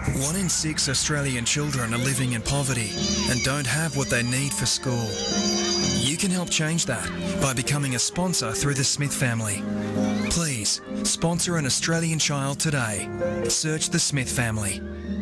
1 in 6 Australian children are living in poverty and don't have what they need for school. You can help change that by becoming a sponsor through the Smith family. Please, sponsor an Australian child today. Search the Smith family.